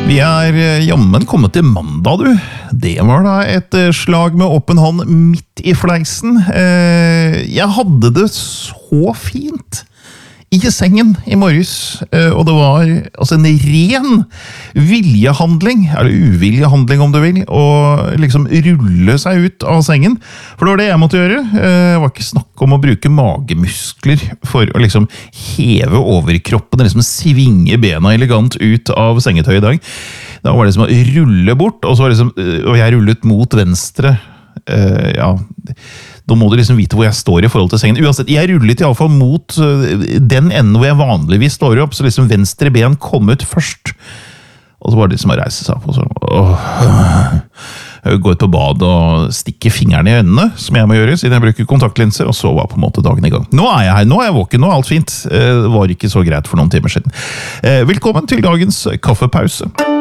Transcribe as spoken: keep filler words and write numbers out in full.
Vi er jammen kommet til mandag, du. Det var da et slag med åpen hånd midt i fleisen. Jeg hadde det så fint i sengen i morges, og det var altså en ren viljehandling, eller uviljehandling om du vil, å liksom rulle seg ut av sengen. For det var det jeg måtte gjøre. Det var ikke snakk om å bruke magemuskler for å liksom heve overkroppen, liksom svinge bena elegant ut av sengetøy i dag. Da var det liksom å rulle bort, og så var det liksom, og jeg rullet mot venstre, ja... Da må du liksom vite hvor jeg står i forhold til sengen. Uansett, jeg rullet i alle fall mot den enden hvor jeg vanligvis står opp, så liksom venstre ben kom ut først. Og så var det liksom å reise seg opp, og så åh, gå ut på bad og stikke fingrene i øynene, som jeg må gjøre, siden jeg bruker kontaktlinser, og så var på en måte dagen i gang. Nå er jeg her, nå er jeg våken, nå er alt fint. Det var ikke så greit for noen timer siden. Velkommen til dagens kaffepause.